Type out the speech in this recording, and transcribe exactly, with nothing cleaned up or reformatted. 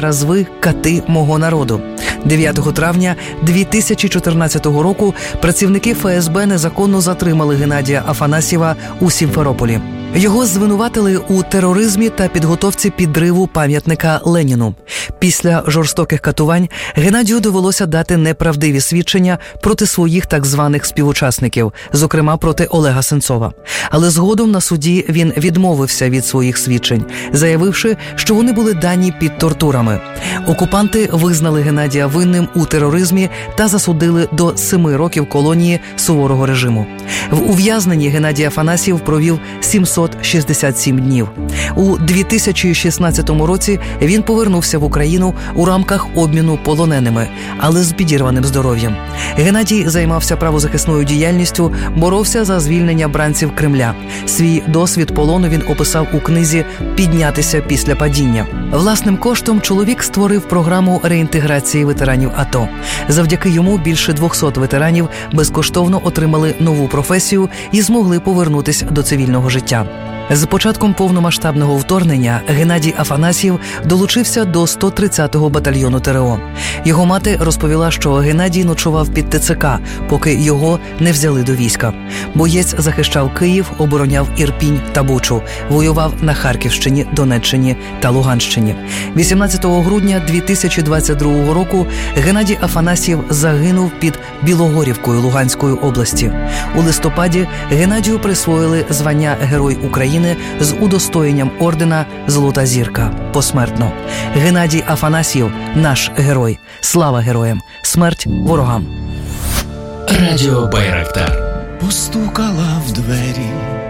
зараз ви – кати мого народу. дев'ятого травня дві тисячі чотирнадцятого року працівники еф ес бе незаконно затримали Геннадія Афанасьєва у Сімферополі. Його звинуватили у тероризмі та підготовці підриву пам'ятника Леніну. Після жорстоких катувань Геннадію довелося дати неправдиві свідчення проти своїх так званих співучасників, зокрема проти Олега Сенцова. Але згодом на суді він відмовився від своїх свідчень, заявивши, що вони були дані під тортурами. Окупанти визнали Геннадія винним у тероризмі та засудили до семи років колонії суворого режиму. В ув'язненні Геннадій Афанасьєв провів сімсот шістдесят сім днів. У дві тисячі шістнадцятому році він повернувся в Україну у рамках обміну полоненими, але з підірваним здоров'ям. Геннадій займався правозахисною діяльністю, боровся за звільнення бранців Кремля. Свій досвід полону він описав у книзі «Піднятися після падіння». Власним коштом чоловік створив програму реінтеграції ветеранів АТО. Завдяки йому більше двохсот ветеранів безкоштовно отримали нову професію і змогли повернутися до цивільного життя. З початком повномасштабного вторгнення Геннадій Афанасьєв долучився до сто тридцятого батальйону те ер о. Його мати розповіла, що Геннадій ночував під те це ка, поки його не взяли до війська. Боєць захищав Київ, обороняв Ірпінь та Бучу, воював на Харківщині, Донеччині та Луганщині. вісімнадцятого грудня дві тисячі двадцять другого року Геннадій Афанасьєв загинув під Білогорівкою Луганської області. У листопаді Геннадію присвоїли звання Герой України з удостоєнням ордена «Золота зірка» посмертно. Геннадій Афанасьєв – наш герой. Слава героям! Смерть ворогам! Радіо Байрактар. Постукала в двері